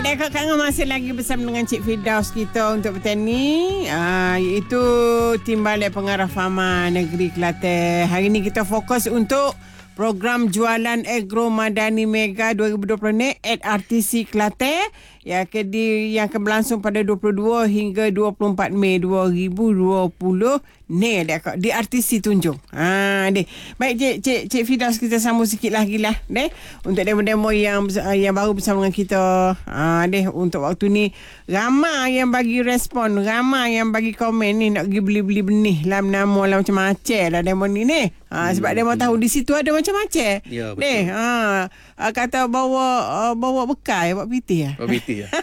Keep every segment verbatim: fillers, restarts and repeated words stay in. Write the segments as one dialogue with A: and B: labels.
A: Baik, Datuk Kak Ngah masih lagi bersama dengan Cik Firdaus kita untuk petang ni, uh, iaitu Timbalan Pengarah Fama Negeri Kelantan. Hari ni kita fokus untuk program jualan agro madani mega dua ribu dua puluh ni at R T C Kelantan yang akan, di, yang akan berlangsung pada dua puluh dua hingga dua puluh empat Mei dua ribu dua puluh ni di R T C Tunjung. Ha deh. Baik Cik Cik Cik Firdaus, kita sambung sikit lagi lah deh untuk demo-demo yang yang baru bersama dengan kita. Ha deh, untuk waktu ni ramai yang bagi respon, ramai yang bagi komen ni nak pergi beli-beli benih lam nama lah macam-macam lah demo ni ni. Ha sebab
B: hmm.
A: demo tahu di situ ada macam-macam.
B: Ya, betul.
A: Deh, ha kata bawa uh, bawa bekal buat pitih ya.
B: Buat pitih ya.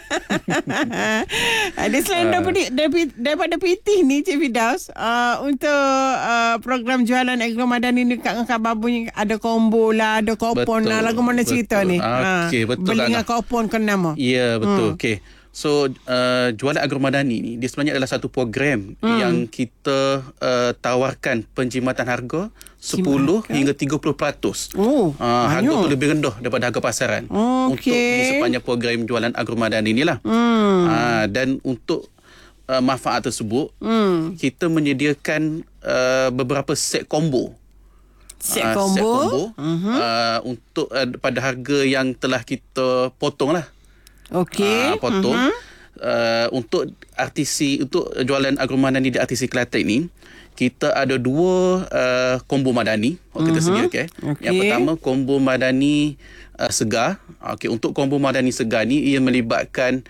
A: Ada selain uh. daripada, daripada pitih ni Cik Firdaus, uh, untuk uh, program jualan agro madani ni kat Kak Babu ni ada combo lah, ada kupon lah. Lagu mana cerita
B: betul.
A: ni?
B: Ah, okay,
A: ha,
B: betul.
A: Beli dengan kupon kan nama.
B: Ya, betul.
A: Hmm.
B: Okey. So, uh, jualan agro madani ni dia sebenarnya adalah satu program hmm. yang kita uh, tawarkan penjimatan harga sepuluh hingga tiga puluh peratus. Oh, uh, harga tu lebih rendah daripada harga pasaran.
A: Okay.
B: Untuk di sepanjang program jualan agro madani ni lah.
A: Hmm.
B: Uh, dan untuk uh, manfaat tersebut,
A: hmm.
B: kita menyediakan uh, beberapa set combo.
A: Set
B: uh,
A: combo,
B: set combo
A: uh-huh.
B: uh, untuk uh, pada harga yang telah kita potong lah.
A: Okey.
B: Uh, potong.
A: Uh-huh.
B: Uh, untuk R T C, untuk jualan agro madani di R T C Kelantan ni, kita ada dua uh, combo madani yang kita
A: uh-huh.
B: sediakan. Okay. Yang pertama, combo madani uh, segar. Okey, untuk combo madani segar ni, ia melibatkan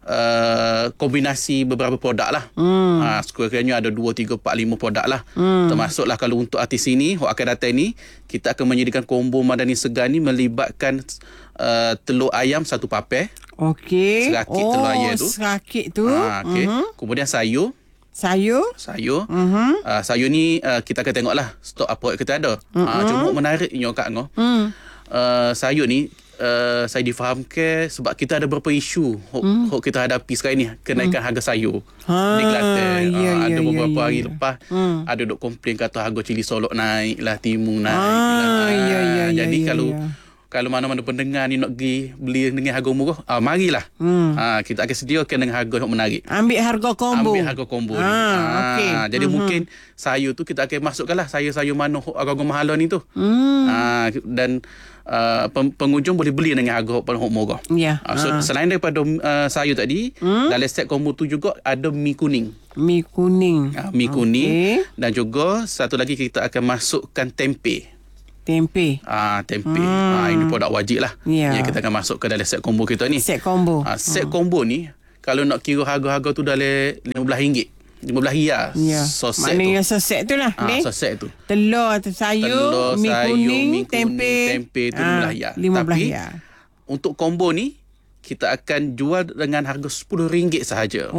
B: Uh, kombinasi beberapa produk lah. Hmm. Uh, sekurang-kurangnya ada dua, tiga, empat, lima produk lah. Hmm. Termasuklah kalau untuk R T C ni, yang akan datang ni, kita akan menyediakan combo madani segar ni melibatkan uh, telur ayam satu paper.
A: Okey.
B: Serakit
A: oh,
B: telur ayam tu.
A: Serakit tu.
B: Uh, okay.
A: uh-huh.
B: Kemudian sayur.
A: Sayur?
B: Sayur.
A: Uh-huh.
B: Uh, sayur ni uh, kita akan tengoklah stok apa kita ada. Uh-huh. Uh, cuma menariknya Kak Ngah. Uh-huh. Uh, sayur ni, Uh, saya difahamkan sebab kita ada beberapa isu hmm. yang kita hadapi sekarang ni, kenaikan hmm. harga sayur ha, di Kelantan.
A: Ya,
B: uh,
A: ya,
B: ada
A: ya,
B: beberapa
A: ya,
B: hari
A: ya.
B: lepas hmm. ada duk komplain kata harga cili solok naik lah, timun naik
A: ah,
B: lah.
A: Ya, ya,
B: Jadi
A: ya,
B: kalau
A: ya.
B: kalau mana-mana pendengar ni nak pergi beli dengan harga murah, ah, marilah. Hmm. Ah, kita akan sediakan dengan harga yang menarik.
A: Ambil harga combo.
B: Ambil harga combo
A: ah,
B: ni. Ah,
A: okay.
B: Jadi uh-huh. mungkin sayur tu kita akan masukkanlah sayur-sayur mana harga mahal ni tu. Hmm. Ah, dan Uh, pengunjung boleh beli dengan harga yang murah.
A: Yeah.
B: Uh, so
A: uh.
B: selain daripada uh, sayur tadi, hmm? dalam set combo tu juga ada mi kuning.
A: Mi kuning.
B: Uh, mi kuning. Okay. Dan juga satu lagi kita akan masukkan tempe.
A: Tempe.
B: Ah, tempe.
A: Hmm.
B: Ah, ini produk wajib lah.
A: Yeah.
B: Yang kita akan masuk ke dalam set combo kita ni.
A: Set combo.
B: Ah, set
A: hmm.
B: combo ni, kalau nak kira harga-harga tu dalam lima belas ringgit. lima belas ringgit
A: ya.
B: Soset tu.
A: Maknanya soset tu lah.
B: Ah, soset tu.
A: Telur, sayur,
B: Telur,
A: mi
B: sayur,
A: kuning,
B: mi kuning,
A: tempe.
B: Tempe tu lima belas ringgit.
A: lima belas
B: Tapi
A: ringgit.
B: Untuk combo ni, kita akan jual dengan harga sepuluh ringgit sahaja.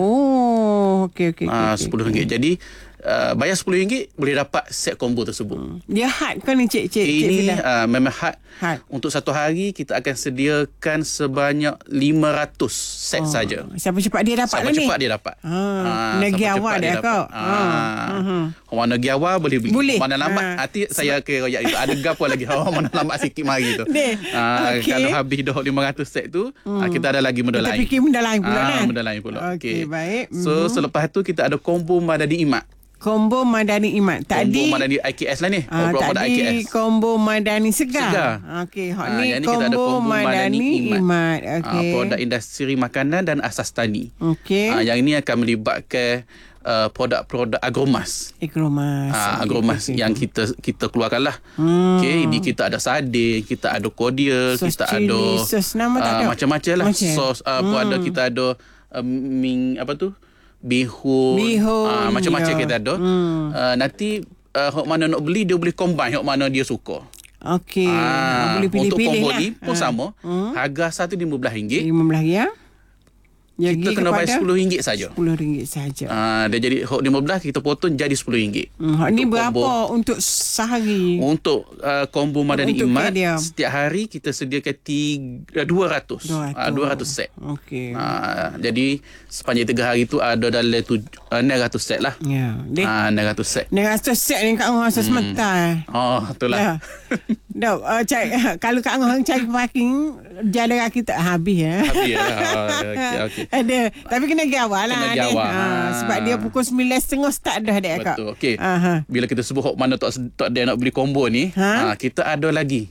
A: Oh, okey okey.
B: Ah,
A: okay,
B: sepuluh ringgit. Okay. Jadi uh, bayar sepuluh ringgit boleh dapat set combo tersebut. Hmm.
A: Dia had kan ni cik cik.
B: Ini
A: cik
B: uh, memang had.
A: had.
B: Untuk satu hari kita akan sediakan sebanyak lima ratus set oh. saja.
A: Siapa cepat dia dapat lah ni.
B: Siapa cepat dia dapat.
A: Ha, ah, negeri awal dia kau.
B: Ha. Uh-huh. Orang negeri awal boleh beli.
A: Boleh.
B: Mana lambat ha. Nanti saya kira royak itu. Ada gapo lagi orang mana lambat sikit mari tu. Ha, okay. Kalau habis dah lima ratus set tu, hmm. kita ada lagi benda lain.
A: Kita fikir benda lain pula ha, kan.
B: Benda lain pula.
A: Okey, okay. Baik.
B: So mm-hmm. selepas tu kita ada combo madani imat.
A: Combo madani imat. Tadi
B: combo madani I K S lah ni.
A: Ah, tadi combo madani segar.
B: Segar.
A: Okey, hak
B: ah,
A: ni
B: combo,
A: combo, combo madani, madani imat. imat. Okey.
B: Ah, produk industri makanan dan asas tani.
A: Okey.
B: Ah, yang ini akan melibatkan uh, produk-produk agromas.
A: Agromas.
B: Ah, okay, agromas okay, yang okay. kita kita keluarkanlah.
A: Hmm.
B: Okey, ini kita ada sardin, kita ada cordial,
A: sos
B: kita
A: cili,
B: ada
A: sos nama tak
B: uh,
A: ada.
B: Macam-macam lah.
A: Macam.
B: Sos uh,
A: hmm.
B: pun ada, kita ada uh, ming apa tu? Bihun,
A: Bihun
B: uh, macam-macam
A: ya.
B: kita ada. Hmm. Uh, nanti uh, hok mana nak beli dia boleh combine hok mana dia suka.
A: Okey.
B: Ah,
A: boleh pilih-pilih
B: untuk combo
A: lah.
B: ni pun ha. sama. Hmm. Harga satu lima belas ringgit.
A: lima belas ringgit.
B: Ya, kita kena bayar sepuluh ringgit saja.
A: sepuluh ringgit saja.
B: Ah, dia jadi hok lima belas kita potong jadi sepuluh ringgit.
A: Hmm, hok ni berapa combo, untuk sehari?
B: Untuk uh, combo madani
A: untuk
B: imat
A: dia.
B: Setiap hari kita sediakan tiga, dua ratus. dua ratus. Ah, dua ratus set.
A: Okey.
B: Ah, jadi sepanjang tiga hari tu ada dalam tujuh uh, enam ratus set lah.
A: Ya. Dek.
B: Ah, enam ratus set.
A: enam ratus set ni Kak Ngah rasa sementar.
B: Oh, itulah.
A: Ya. Dah, uh, cari, kalau Kak Ngah cari parking jalan kaki tak habis ya.
B: Habis lah. Oh, okey, okey.
A: Ada. Tapi kena pergi awal lah.
B: Kena pergi
A: Dek.
B: awal.
A: Ha,
B: Ha.
A: sebab dia pukul sembilan tiga puluh start dah dek Kak.
B: Betul. Okey.
A: Aha.
B: Bila kita sebut hok mana tak tak ada nak beli combo ni,
A: Ha?
B: ha? kita ada lagi.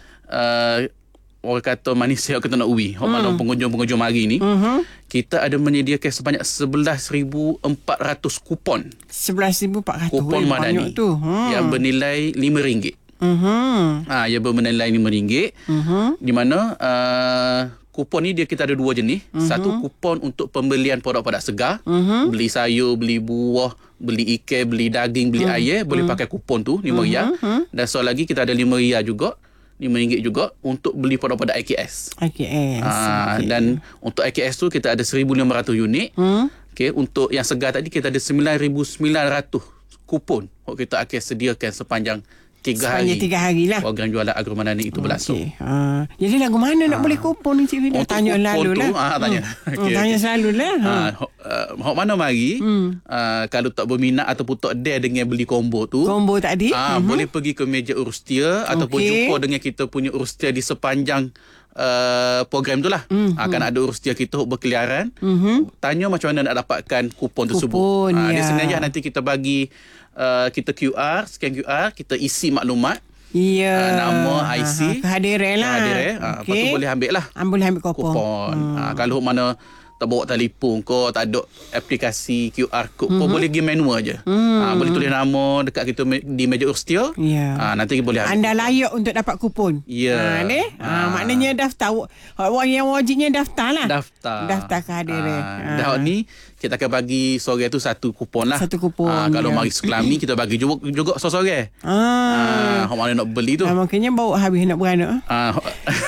B: Uh, orang kata manis yang kita nak uwi. Hok mana pengunjung-pengunjung mari ni,
A: Mhm.
B: kita ada menyediakan sebanyak sebelas ribu empat ratus kupon.
A: sebelas ribu empat ratus.
B: Kupon
A: eh,
B: Madani
A: banyak tu. Hmm.
B: yang bernilai lima ringgit.
A: Mhm.
B: Ha, ia bernilai lima ringgit.
A: Mhm.
B: Di mana uh, kupon ni dia kita ada dua jenis. Uh-huh. Satu kupon untuk pembelian produk-produk segar. Uh-huh. Beli sayur, beli buah, beli ikan, beli daging, beli uh-huh. air. Boleh pakai kupon tu lima ringgit. Uh-huh. Dan so lagi kita ada lima ringgit juga. lima ringgit juga untuk beli produk-produk I K S.
A: I K S.
B: Ha,
A: Okay.
B: dan untuk I K S tu kita ada seribu lima ratus unit.
A: Hmm.
B: Okay, untuk yang segar tadi kita ada sembilan ribu sembilan ratus kupon. Yang kita akan sediakan sepanjang tiga hari.
A: Sepanjang tiga hari lah.
B: Program jualan Agro Madani itu berlangsung.
A: Okay. Ha. Jadi lagu mana nak boleh kupon ni Cik Vida?
B: Untuk
A: Tanya
B: kupon
A: lalu
B: tu,
A: lah.
B: ah, tanya.
A: Hmm.
B: Okey,
A: Hmm, tanya
B: okey.
A: selalu lah. Ha.
B: Ha, hok uh, hok mana mari hmm. uh, kalau tak berminat ataupun tak dare dengan beli combo tu,
A: Combo tadi.
B: ah,
A: Mhm.
B: boleh pergi ke meja urustia ataupun
A: Okey.
B: jumpa dengan kita punya urustia di sepanjang uh, program tu lah.
A: Mhm.
B: Akan ada urustia kita hok berkeliaran.
A: Mhm.
B: Tanya macam mana nak dapatkan kupon tersebut.
A: Kupon,
B: Ah,
A: ya.
B: Di sini aja nanti kita bagi uh, kita Q R, scan Q R, kita isi maklumat.
A: Ya.
B: Ah, nama, I C,
A: Ha, kehadiran lah.
B: Kehadiran. Ah, Lepas tu boleh ambil lah
A: Ambil ambil kupon.
B: kupon. Hmm. Ha, kalau mana tak bawa telefon kau, tak ada aplikasi Q R code mm-hmm. pun boleh pergi manual je.
A: Hmm.
B: Ha, boleh tulis nama dekat kita me- di meja urustia.
A: Ya.
B: Ha, nanti boleh ambil.
A: Anda layak untuk dapat kupon.
B: Ya.
A: Ha, ni? Ha,
B: Ha.
A: maknanya daftar. Orang yang wajibnya daftar lah.
B: Daftar.
A: Daftar kehadiran.
B: Ha,
A: Ha.
B: dah ni kita akan bagi sore tu satu kupon lah.
A: Satu kupon,
B: Ha, kalau
A: ya.
B: mari sekelami kita bagi juga, juga sore-sore.
A: Ah.
B: Ha, hok mana nak beli tu.
A: Ha, maknanya bawa habis nak beranak.
B: Ha,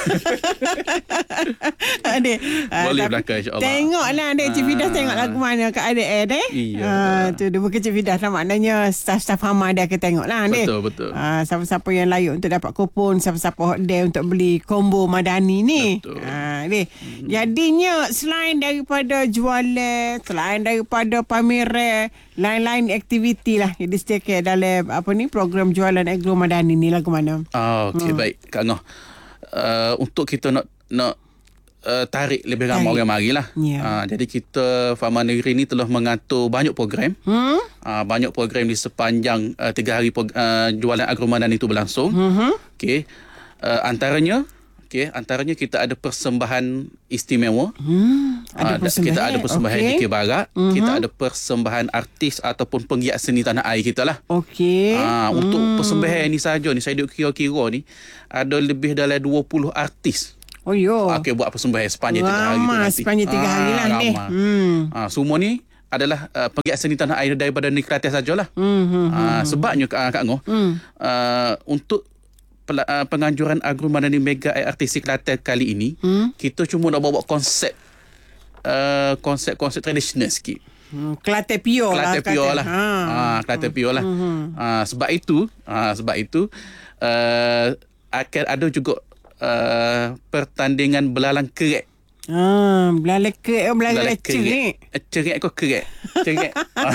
A: Adik. Ah,
B: Boleh
A: tapi
B: belakang, insyaAllah.
A: Tengoklah adik Cik Fidah tengok lagu mana kat adik eh deh.
B: Iya.
A: Ah, tu dia bukan Cik Fidah lah, maknanya staff-staff Hama dia akan tengok lah adik.
B: Betul, betul.
A: Ah, siapa-siapa yang layak untuk dapat kupon, siapa-siapa hot day untuk beli combo Madani ni.
B: Betul.
A: Ah, adik. Jadinya selain daripada jualan, selain daripada pameran, lain-lain aktiviti lah yang disediakan dalam apa ni program jualan Agro Madani ni lagu mana?
B: Ah, okey,
A: Hmm.
B: baik Kak Ngah. Uh, untuk kita nak nak uh, tarik lebih ramai
A: Tarik.
B: orang mari lah.
A: Ya.
B: Uh, jadi kita Farma Negeri ni telah mengatur banyak program.
A: Hmm?
B: Uh, banyak program di sepanjang uh, tiga hari prog- uh, jualan Agro Madani itu berlangsung.
A: Mhm.
B: Okey. Uh, antaranya Okey, antaranya kita ada persembahan istimewa.
A: Hmm,
B: Ah,
A: ada
B: da- kita ada persembahan
A: okay.
B: J K Barat,
A: Mhm.
B: kita ada persembahan artis ataupun penggiat seni tanah air kita lah.
A: Okey.
B: Ah, untuk persembahan ni saja ni saya duk kira-kira ni ada lebih dalam dua puluh artis.
A: Oh yo.
B: Okey, buat persembahan sepanjang tiga hari tu
A: Ramai
B: nanti.
A: sepanjang tiga hari lah ni.
B: ramai.
A: Hmm.
B: Ah, semua ni adalah uh, penggiat seni tanah air daripada negeri Kelantan sajalah.
A: Hmm. hmm.
B: Ah, sebabnya Kak, Kak Ngoh,
A: Hmm.
B: uh, untuk pela- uh, penganjuran Agro Madani Mega Air R T C Kelantan kali ini,
A: Hmm.
B: kita cuma nak bawa konsep uh, konsep-konsep tradisional sikit.
A: Hmm. Kelantan pure lah.
B: Kelantan pure
A: kata.
B: lah.
A: Ha.
B: Ah, Kelantan pure lah.
A: Hmm.
B: Ah, sebab itu, ah, sebab itu uh, akan ada juga uh, pertandingan belalang kerek.
A: Ah, belalai kerek, oh, belalai
B: Belalang
A: cerik.
B: Eh, Cerik kau kerek. Cerik.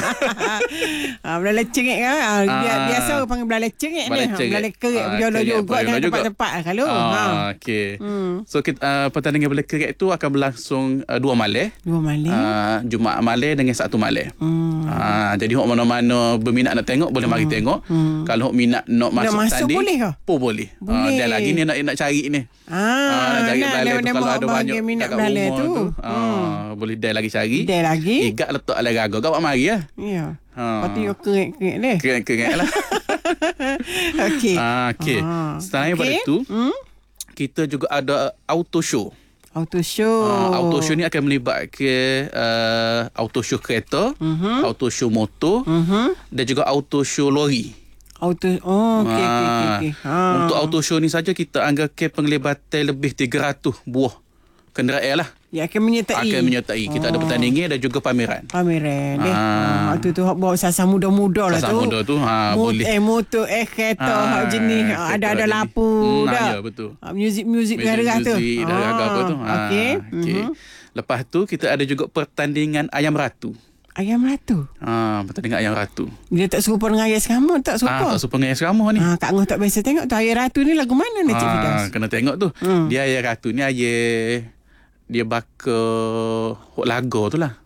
A: Ah, belalai cerik kan. Ah,
B: Ah.
A: biasa, biasa orang panggil belalai cerik ni.
B: Belalai
A: Ha,
B: cerik.
A: Belalai kerek
B: Ah,
A: berjodoh
B: kerek
A: juga
B: berjodoh
A: dalam
B: juga.
A: tempat-tempat lah kalau. Ha.
B: Ah, okey.
A: Hmm.
B: So kita, uh, pertandingan belalang kerek tu akan berlangsung uh, dua malam.
A: Dua malam.
B: Uh, Jumaat malam dengan Sabtu malam.
A: Hmm.
B: Ah, jadi hok mana-mana berminat nak tengok boleh mari tengok.
A: Hmm.
B: Kalau hok minat nak masuk
A: masuk
B: tanding
A: boleh ke?
B: pun boleh. Ah,
A: Boleh.
B: dan lagi ni nak nak cari ni.
A: Ah,
B: nak cari
A: nak
B: belalai tu
A: nama-nama
B: kalau ada
A: abang
B: banyak
A: yang minat
B: kat
A: belalai
B: rumah
A: tu.
B: tu.
A: Hmm.
B: Ah, boleh dah lagi cari.
A: Dia lagi.
B: Igat letak dalam raga. Kau buat mari ya.
A: Ya.
B: Ha.
A: Lepas tu you kerek-kerek ni.
B: Keren-keren lah.
A: Okey.
B: Ah, okey.
A: Ah.
B: Selain daripada
A: Okey.
B: itu,
A: Hmm?
B: kita juga ada auto show.
A: Auto show.
B: Uh, auto show ni akan melibatkan uh, auto show kereta,
A: Mhm.
B: auto show motor
A: Mhm.
B: dan juga auto show lori.
A: Auto. Oh, okey okey okey.
B: Ah,
A: okey. Ha.
B: Untuk auto show ni saja kita anggapkan penglibatan lebih tiga ratus buah kenderaan lah
A: Ya, akan menyertai.
B: akan menyertai. Kita ada pertandingan dan juga pameran.
A: Pameran deh.
B: Ah.
A: Ah, tu tu hak bawa sasar muda-muda lah
B: Sasar
A: tu.
B: muda tu, ha,
A: Mot-
B: boleh.
A: Eh motor eh kereta
B: Ah,
A: hak jenis
B: kereta
A: ada ada
B: jenis.
A: lapu
B: Hmm,
A: dah.
B: ya, betul.
A: Ah, Muzik-muzik darah tu.
B: Muzik, darah apa tu. Ha,
A: Okey.
B: okey.
A: Mhm.
B: Lepas tu kita ada juga pertandingan ayam ratu.
A: Ayam ratu.
B: Ah, pertandingan ayam ratu.
A: Dia tak serupa dengan ayam serama, tak serupa.
B: Ah, tak serupa dengan ayam serama ni.
A: Ah, Kak Ngah tak biasa tengok tu ayam ratu ni lagu mana ni Cik
B: Ah,
A: Fidaus?
B: kena tengok tu.
A: Hmm.
B: Dia ayam ratu ni ayam dia bakar hok lago tu lah.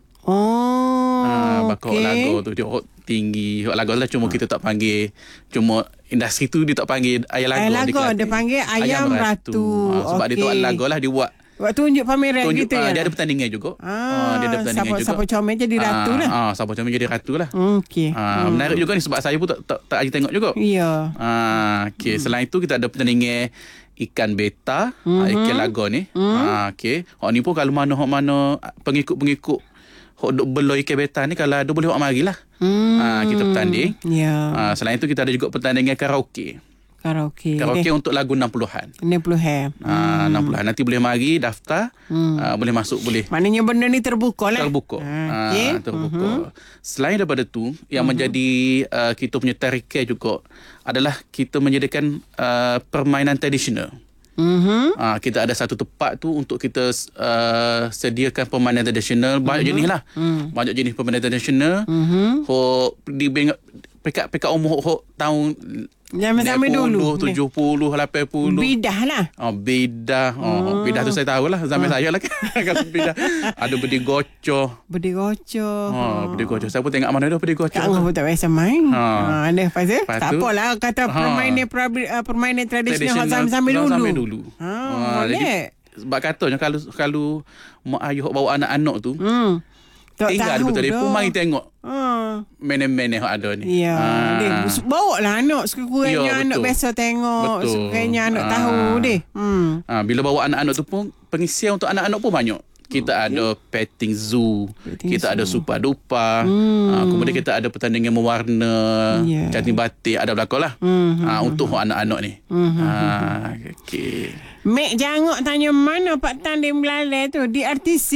A: Oh,
B: Ah, bakar
A: okey.
B: hok lago tu dia hok tinggi. Hok lago lah cuma kita tak panggil, cuma industri tu dia tak panggil ayam lago.
A: Ayam lago, dia panggil ayam ratu.
B: Ah, sebab
A: Okey.
B: dia tak lago lah, dia buat
A: Buat tunjuk pameran
B: tunjuk,
A: gitu
B: ah,
A: ya?
B: dia ada pertandingan juga.
A: Ah,
B: Ah, dia ada pertandingan
A: siapa,
B: juga.
A: siapa comel jadi ratu
B: ah,
A: lah.
B: Ah, siapa comel jadi ratu lah.
A: Okey.
B: Ah,
A: Hmm.
B: menarik juga ni sebab saya pun tak tak, tak lagi tengok juga.
A: Ya.
B: Ah, okey, hmm. Selain itu kita ada pertandingan ikan beta, mm-hmm. ah, ikan lago ni. Mm. Ah, okey. Hok ni pun kalau mana hok mana pengikut-pengikut hok duk belo ikan beta ni kalau ada boleh hok marilah.
A: Hmm.
B: Ah, kita bertanding.
A: Ya.
B: Ah, selain itu kita ada juga pertandingan karaoke.
A: Karaoke.
B: Karaoke
A: Deh.
B: untuk lagu enam puluhan.
A: enam puluh hem.
B: Ah, enam puluhan. Nanti boleh mari daftar,
A: Hmm.
B: ah, boleh masuk boleh.
A: Maknanya benda ni terbuka lah.
B: Terbuka.
A: Ah,
B: Ah,
A: okey.
B: terbuka.
A: Mhm.
B: Selain daripada tu, yang
A: Mhm.
B: menjadi uh, kita punya tarikan juga adalah kita menyediakan uh, permainan tradisional.
A: Mhm.
B: Ah, kita ada satu tempat tu untuk kita uh, sediakan permainan tradisional. Banyak
A: Mhm.
B: jenis lah.
A: Hmm.
B: Banyak jenis permainan tradisional.
A: Mhm.
B: Hok di pekat-pekat umur hok tahun
A: Zaman-zaman dulu.
B: tujuh puluh, lapan puluh.
A: Bidah lah.
B: Oh, bidah. Oh, bidah tu saya tahu lah. Zaman saya lah kan. Kalau bidah. Ada bedi gocoh.
A: Bedi gocok.
B: Oh, bedi gocoh. Saya pun tengok mana dah bedi gocoh.
A: Kak Ngah pun tak biasa main.
B: Ha.
A: Ha, ada pasal?
B: Lepas
A: Tak
B: tu-
A: apalah kata
B: Ha.
A: permainan prabi- uh, permainan tradisional
B: Tradisional
A: zaman-zaman dulu.
B: zaman dulu.
A: Ha,
B: Ah, jadi,
A: boleh.
B: sebab katanya kalau kalau mak ayah bawa anak-anak tu,
A: Hmm. Tak
B: tinggal
A: tahu
B: betul dia pun
A: dah.
B: mari tengok
A: Ha.
B: menen-menen yang ada ni.
A: Ya,
B: Ah.
A: dia bawa lah anak sekurang-kurangnya
B: Ya,
A: anak
B: betul.
A: biasa tengok,
B: Betul.
A: sekurang-kurangnya anak
B: Ah.
A: tahu deh. Hmm.
B: Ah, bila bawa anak-anak tu pun pengisian untuk anak-anak pun banyak. Kita okay. ada petting zoo,
A: Petting
B: kita
A: zoo.
B: ada super dupa,
A: Hmm.
B: ah, kemudian kita ada pertandingan mewarna,
A: Ya.
B: cantik batik ada belakang lah.
A: Hmm.
B: Ah, untuk anak-anak ni.
A: Hmm.
B: Ah, okey.
A: Mek jangok tanya mana Pak Tan di Melalai tu di R T C.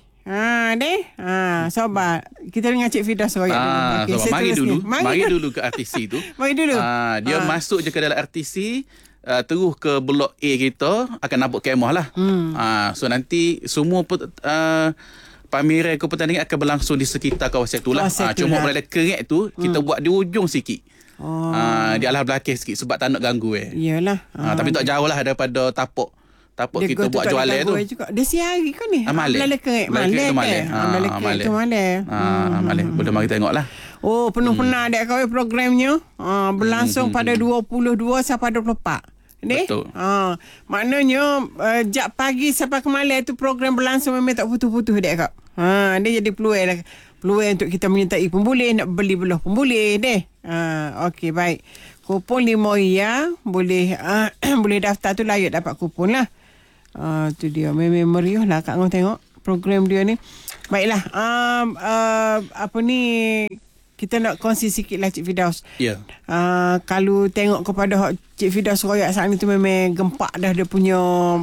A: Ha deh. Ha sobat. Kita dengan Cik Fidaus royak dulu.
B: Ah,
A: Okey,
B: so,
A: saya
B: mari
A: terus
B: dulu,
A: ni.
B: mari dulu ke R T C tu.
A: Mari dulu.
B: Ah, dia
A: Ah.
B: masuk je ke dalam R T C, uh, terus ke blok A kita akan nampak kemah lah.
A: Hmm.
B: Ah, so nanti semua put, uh, pameran ke pertandingan akan berlangsung di sekitar kawasan tu lah.
A: Kawasan
B: Ah,
A: tu
B: cuma
A: lah.
B: mulai kerek tu kita buat di ujung sikit.
A: Oh.
B: Ah, di alah belakang sikit sebab tak nak ganggu eh.
A: Iyalah.
B: Ah, tapi tak jauh lah daripada tapak. Tapak
A: Dia
B: kita
A: go tu
B: buat
A: tak
B: jualan
A: ada
B: tu.
A: gangguan juga. Dia siari kan ni?
B: Ah, Malek.
A: Malek kerek.
B: Malek
A: Malek
B: tu
A: ke?
B: Malek.
A: Ah,
B: Ah,
A: Malek kerek
B: Malek.
A: tu Malek.
B: Ah, Malek. Boleh mari tengok lah.
A: Oh, penuh-penuh adik kau programnya. Ah, berlangsung
B: Hmm, hmm,
A: pada dua puluh dua sampai dua puluh empat. Deh?
B: Betul.
A: Ah, maknanya uh, jak pagi sampai ke malam tu program berlangsung memang tak putus-putus dek kak. Ha, dia jadi peluang lah. Peluang untuk kita menyertai pun boleh, nak beli belah pun boleh deh. Ha, okey baik. Kupon lima ya, boleh uh, boleh daftar tu layak dapat kupon lah. Ah, tu dia memang meriah lah Kak Ngah tengok program dia ni. Baiklah, um, uh, apa ni kita nak kongsi sikit lah Cik Fidaus.
B: Ya.
A: Uh, kalau tengok kepada hak Cik Fidaus royak saat ni tu memang gempak dah dia punya,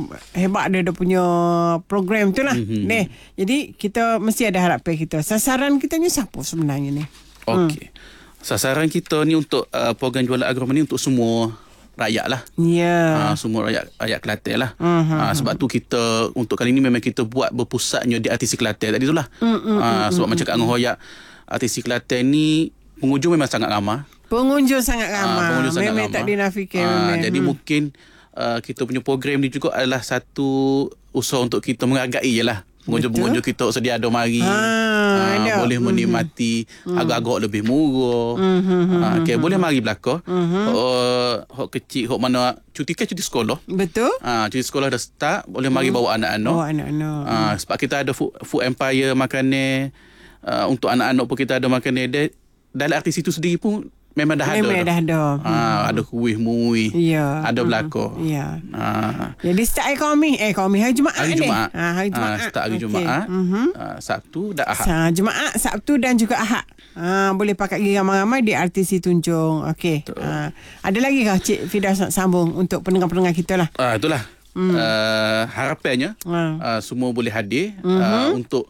A: hebat dah dia punya program tu lah.
B: Mhm.
A: Ni, jadi kita mesti ada harapan kita. Sasaran kita ni siapa sebenarnya ni?
B: Okey. Sasaran kita ni untuk uh, program jualan agama ni untuk semua rakyat lah.
A: Ya.
B: Uh, semua rakyat rakyat Kelantan lah.
A: Mhm.
B: Uh, sebab tu kita untuk kali ni memang kita buat berpusatnya di R T C Kelantan tadi tu lah.
A: Mm, mm,
B: uh, sebab macam Kak Ngah royak R T C Kelantan ni pengunjung memang sangat ramai.
A: Pengunjung sangat
B: Ah,
A: ramai.
B: pengunjung sangat
A: Memang
B: ramai.
A: tak dinafikan.
B: Ah,
A: memang.
B: jadi
A: Hmm.
B: mungkin uh, kita punya program ni juga adalah satu usaha untuk kita menghargai je lah. Pengunjung-pengunjung kita sedia ada mari.
A: Ah,
B: Ah,
A: ada.
B: boleh menikmati mm. agak-agak lebih murah.
A: Mm-hmm.
B: Ah, okay, boleh mari belakang.
A: Mhm.
B: Uh, hok kecil, hok mana cuti kan cuti sekolah.
A: Betul?
B: Ah, cuti sekolah dah start, boleh mari bawa anak-anak.
A: Oh, anak-anak.
B: Ah, sebab kita ada food, food empire makanan uh, untuk anak-anak pun kita ada makanan dia. Dalam R T C tu sendiri pun memang dah ada.
A: Memang dah ada.
B: Ah, ada kuih muih.
A: Ya.
B: Ada belakang.
A: Ya.
B: Ah,
A: Jadi start ekonomi. Eh, ekonomi hari Jumaat
B: hari
A: ni.
B: Jumaat.
A: Ha, hari Jumaat.
B: Ah, start hari
A: Okey.
B: Jumaat.
A: Mhm.
B: Ah, Sabtu dan Ahad.
A: Sa- Jumaat, Sabtu dan juga Ahad. Ha, boleh pakai gigi ramai-ramai di R T C Tunjung. Okey. Ha, ada lagi kah Cik Fidaus nak sambung untuk pendengar-pendengar kita lah?
B: Ah, itulah. Hmm. Uh, harapannya
A: Ha.
B: uh, semua boleh hadir
A: Mhm.
B: uh, untuk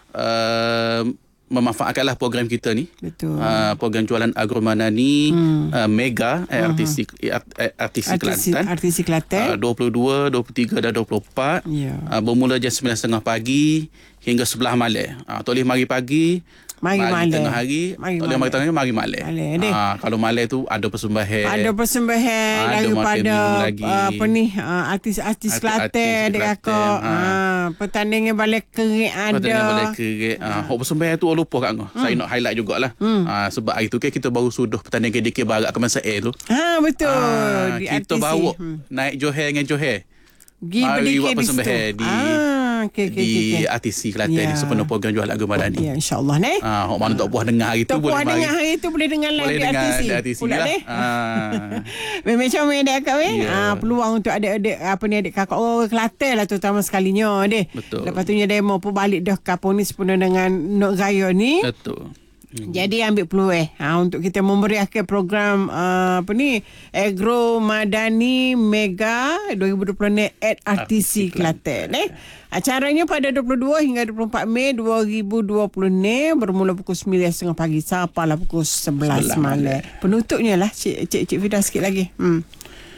B: uh, memanfaatkanlah program kita ni.
A: Betul.
B: Uh, program jualan agromanani
A: Hmm.
B: uh, mega uh-huh. R T C R T C Kelantan.
A: R T C Kelantan.
B: Uh, dua puluh dua, dua puluh tiga dan dua puluh empat.
A: Ya.
B: Uh, bermula jam sembilan tiga puluh pagi hingga sebelas malam. Uh, boleh mari pagi
A: Mari malam.
B: tengah hari.
A: Mari
B: Tak boleh mari tengah hari, mari malam.
A: Malam, deh.
B: Ah, kalau malam tu ada persembahan.
A: Ada persembahan
B: Ada makan
A: daripada
B: minum lagi.
A: uh, apa ni uh, artis-artis
B: Artis-
A: Kelantan
B: artis
A: adik
B: Kelantan,
A: kakak.
B: ha.
A: Uh, pertandingan balik kerik ada.
B: Pertandingan boleh kerek. Ah, hok persembahan tu orang lupa kat ngah. Saya nak highlight jugalah.
A: Hmm.
B: Ah, sebab hari tu kan kita baru sudah pertandingan K D K Barat Kebangsaan tu.
A: Ha betul.
B: Ah,
A: Di
B: kita
A: R T C.
B: bawa
A: Hmm.
B: naik Johor dengan Johor.
A: Gi
B: Mari
A: berdikir
B: buat
A: di situ.
B: persembahan di
A: Ah, okay, okay,
B: di
A: okay, okay.
B: R T C Kelantan
A: Ya.
B: ni sempena program jual lagu Madani.
A: Ya, insyaAllah ni.
B: Ah, hok mana tak puas dengar hari tu
A: Tak
B: boleh
A: puas
B: mari.
A: dengar hari tu boleh dengar live
B: Boleh
A: di
B: dengar
A: R T C.
B: di R T C
A: Pula
B: lah.
A: deh.
B: Ah.
A: Memang comel adik kakak weh.
B: Ya.
A: Ah, peluang untuk adik-adik apa ni adik kakak orang Kelantan lah terutama sekalinya deh.
B: Betul.
A: Lepas tu demo pun balik dah kapung ni sempena dengan Nok Raya ni.
B: Betul.
A: Hmm. Jadi ambil peluang ha, untuk kita memberiakan program uh, apa ni Agro Madani Mega dua ribu dua puluh ni at R T C Kelantan eh. Acaranya pada dua puluh dua hingga dua puluh empat Mei dua ribu dua puluh ni bermula pukul sembilan tiga puluh pagi sampailah pukul sebelas malam. Penutupnya lah Cik Cik, Cik Fida sikit lagi. Hmm.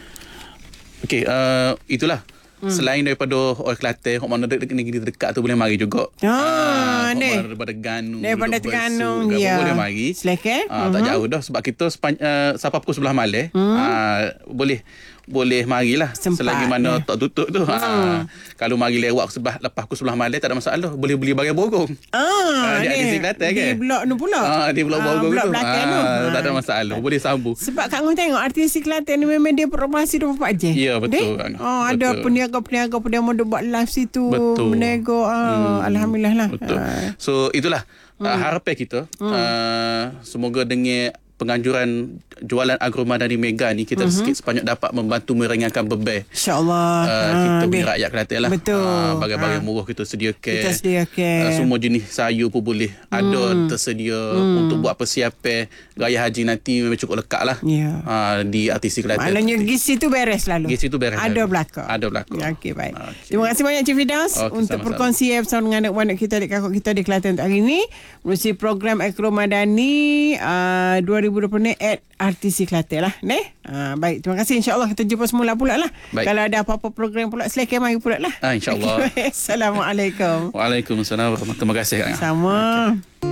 B: Okey, uh, itulah. Hmm. Selain daripada orang Kelantan, hok mana negeri dekat tu boleh mari juga.
A: Ah,
B: hok
A: ni.
B: mana daripada Terengganu,
A: Daripada
B: duduk
A: Terengganu,
B: Besut,
A: ya.
B: boleh mari.
A: Selekeh.
B: Ah, tak jauh dah sebab kita sepan, uh, sampai pukul sebelah malam.
A: Hmm.
B: Ah, boleh boleh marilah
A: Sempat,
B: selagi mana
A: ya.
B: tak tutup tu.
A: Hmm.
B: Ah, kalau mari lewat sebelah lepas pukul sebelah malam tak ada masalah. Boleh beli barang borong.
A: Ah,
B: Ah, di
A: ni.
B: R T C Kelantan kan?
A: Di blok tu pula.
B: Ah, di blok borong
A: blok
B: tu.
A: belakang tu.
B: Ah, tak ada
A: Ah.
B: masalah. Boleh sambung.
A: Sebab Kak Ngah tengok R T C Kelantan ni memang dia beroperasi dua puluh empat jam.
B: Ya, betul,
A: Dek?
B: Kak Ngah.
A: Oh, ada
B: Betul.
A: peniaga-peniaga pada mau buat live situ.
B: Betul.
A: Menego. Ah,
B: Hmm.
A: Alhamdulillah lah.
B: Betul.
A: Ah.
B: So itulah hmm. uh, harapan kita. Hmm. Uh, semoga dengan penganjuran jualan Agro Madani Mega ni kita uh-huh. sikit sebanyak dapat membantu meringankan beban
A: InsyaAllah.
B: uh,
A: Ah,
B: kita punya
A: dek.
B: rakyat Kelantan lah.
A: Betul.
B: Uh, barang-barang
A: Ah.
B: murah kita sediakan.
A: Kita sediakan.
B: Uh, semua jenis sayur pun boleh ada tersedia
A: Hmm.
B: untuk buat persiapan raya haji nanti memang cukup lekat lah.
A: Ya.
B: Uh, di R T C Kelantan.
A: Maknanya gizi tu beres lalu.
B: Gizi tu beres
A: Ada
B: lalu.
A: belakang.
B: Ada belakang.
A: Ya, okey, baik.
B: Okey.
A: Terima kasih banyak Cik Fidaus
B: Okey,
A: untuk
B: sama-sama.
A: berkongsi bersama dengan anak-anak kita, adik kakak kita di Kelantan hari ini. Melalui program Agro Madani uh, dua ribu dua puluh ni at R T C Kelantan lah. Ne? Uh, baik, terima kasih. InsyaAllah kita jumpa semula pula lah.
B: Baik.
A: Kalau ada apa-apa program pula, silakan mari pula lah.
B: Ah, insyaAllah.
A: Assalamualaikum.
B: Waalaikumsalam warahmatullahi wabarakatuh. Terima kasih. Kak Ngah.
A: Sama.